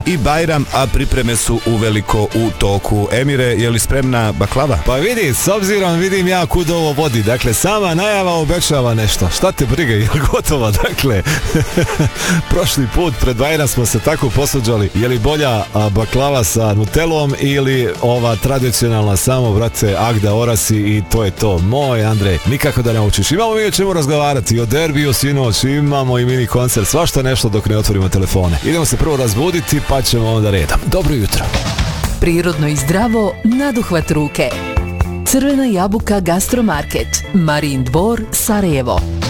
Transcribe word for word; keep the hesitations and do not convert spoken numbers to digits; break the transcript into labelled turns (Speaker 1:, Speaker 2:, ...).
Speaker 1: i Bajram, a pripreme su uveliko u toku. Emire, je li spremna baklava?
Speaker 2: Pa vidi, s obzirom vidim ja kud ovo vodi. Dakle, sama najava obećava nešto. Šta te briga, je li gotova? Dakle, prošli put pred Bajram smo se tako posvađali. Je li bolja baklava sa nutelom ili ova tradicionalna samo, brate, Agda orasi i to je to. Moj Andrej, nikako da ne učiš. Imamo mi o čemu razgovarati. O derbiju sinoć, imamo i mini koncert. Svašta nešto dok ne otvorimo telefone. Idemo se prvo razbuditi, pa ćemo onda redom. Dobro jutro.
Speaker 3: Prirodno i zdravo, naduhvat ruke. Crvena jabuka Gastromarket, Marin dvor, Sarajevo.